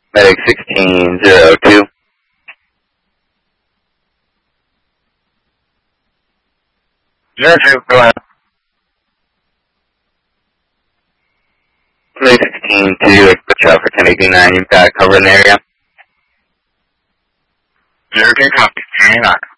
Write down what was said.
Medic 1602. Zero two, go ahead. Medic 16-2, watch out for 1089, you've got cover in the area. 02, copy, 1089.